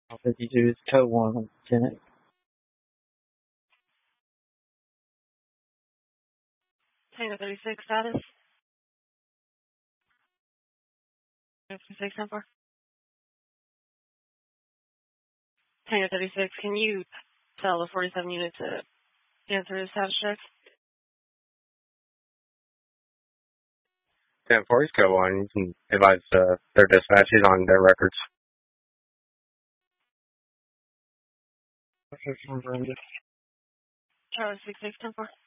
52 is code 1, Lieutenant. Tango 36 status. 36 number. Tango 36, can you tell the 47 unit to answer his status check? 10-4 is code 1. You can advise their dispatches on their records. Charlie 66 10-4.